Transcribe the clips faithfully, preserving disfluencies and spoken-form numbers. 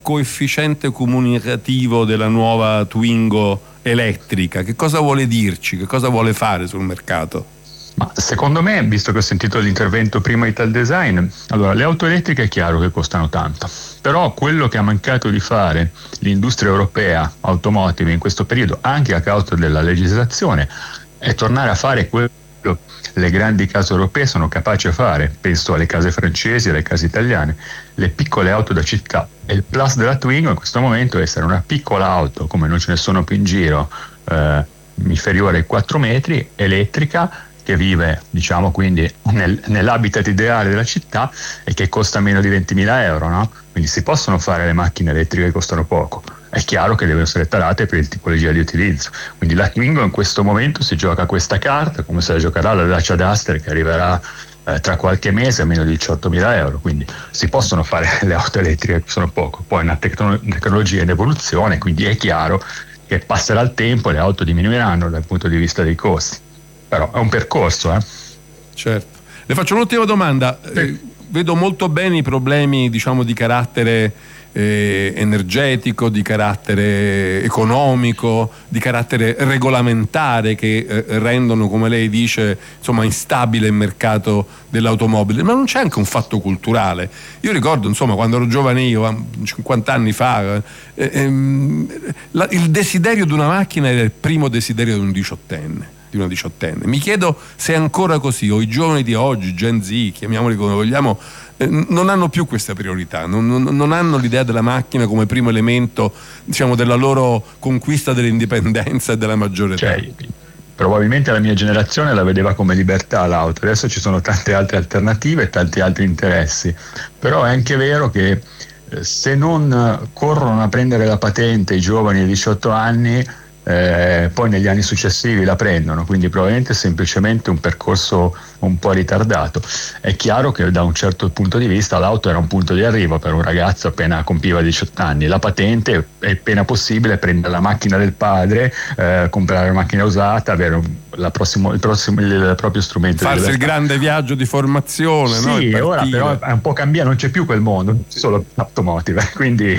coefficiente comunicativo della nuova Twingo elettrica? Che cosa vuole dirci? Che cosa vuole fare sul mercato? Ma secondo me, visto che ho sentito l'intervento prima di Italdesign, allora le auto elettriche è chiaro che costano tanto, però quello che ha mancato di fare l'industria europea automotive in questo periodo, anche a causa della legislazione, è tornare a fare quello che le grandi case europee sono capaci a fare. Penso alle case francesi, alle case italiane, le piccole auto da città. E il plus della Twingo in questo momento è essere una piccola auto, come non ce ne sono più in giro, eh, inferiore ai quattro metri, elettrica, che vive, diciamo, quindi nel, nell'habitat ideale della città e che costa meno di ventimila euro, no? Quindi si possono fare le macchine elettriche che costano poco. È chiaro che devono essere tarate per il tipologia di utilizzo. Quindi la Twingo in questo momento si gioca questa carta, come se la giocherà la Dacia Duster, che arriverà eh, tra qualche mese a meno di diciottomila euro. Quindi si possono fare le auto elettriche che costano poco. Poi è una tecno- tecnologia in evoluzione, quindi è chiaro che passerà il tempo e le auto diminuiranno dal punto di vista dei costi. Però è un percorso, eh? Certo. Le faccio un'ultima domanda. Sì. Eh, vedo molto bene i problemi, diciamo, di carattere eh, energetico, di carattere economico, di carattere regolamentare che eh, rendono, come lei dice, insomma, instabile il mercato dell'automobile. Ma non c'è anche un fatto culturale? Io ricordo, insomma, quando ero giovane io, cinquanta anni fa, eh, ehm, la, il desiderio di una macchina era il primo desiderio di un diciottenne. Di una diciottenne. Mi chiedo se è ancora così, o i giovani di oggi, Gen Z, chiamiamoli come vogliamo, eh, non hanno più questa priorità, non, non, non hanno l'idea della macchina come primo elemento, diciamo, della loro conquista dell'indipendenza e della maggiore età. Cioè, probabilmente la mia generazione la vedeva come libertà l'auto, adesso ci sono tante altre alternative e tanti altri interessi, però è anche vero che eh, se non corrono a prendere la patente i giovani di diciotto anni, Eh, poi negli anni successivi la prendono, quindi probabilmente è semplicemente un percorso un po' ritardato. È chiaro che da un certo punto di vista l'auto era un punto di arrivo per un ragazzo appena compiva diciotto anni, la patente è appena possibile prendere la macchina del padre, eh, comprare una macchina usata, avere la prossimo, il, prossimo, il proprio strumento, farsi il grande viaggio di formazione. Sì, no? Ora però è un po' cambiato, non c'è più quel mondo, solo automotive, quindi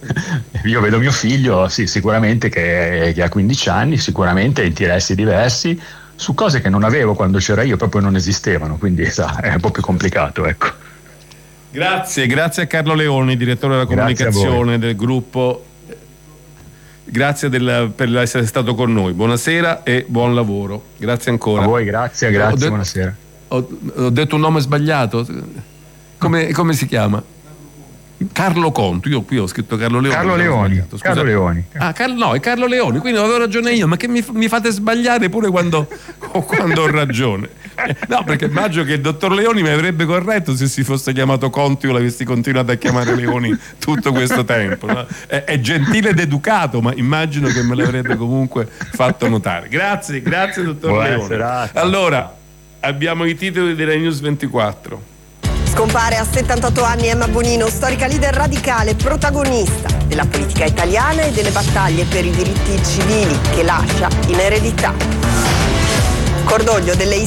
io vedo mio figlio, sì, sicuramente che, che ha quindici anni, sicuramente interessi diversi su cose che non avevo quando c'era io, proprio non esistevano, quindi sa, è un po' più complicato, ecco. Grazie, grazie a Carlo Leoni, direttore della comunicazione del gruppo. Grazie del, per essere stato con noi. Buonasera e buon lavoro. Grazie ancora. A voi, grazie, grazie, ho detto, buonasera. Ho, ho detto un nome sbagliato? Come, come si chiama? Carlo Conto, io qui ho scritto Carlo Leoni. Carlo Leoni, Carlo Leoni. Ah, Car- no, è Carlo Leoni, quindi avevo ragione io, ma che mi, mi fate sbagliare pure quando, quando ho ragione. No, perché immagino che il dottor Leoni mi avrebbe corretto se si fosse chiamato Conti o l'avessi continuato a chiamare Leoni tutto questo tempo. No? È, è gentile ed educato, ma immagino che me l'avrebbe comunque fatto notare. Grazie, grazie dottor Buona Leoni. Serata. Allora, abbiamo i titoli della News ventiquattro. Scompare a settantotto anni Emma Bonino, storica leader radicale, protagonista della politica italiana e delle battaglie per i diritti civili che lascia in eredità. Cordoglio delle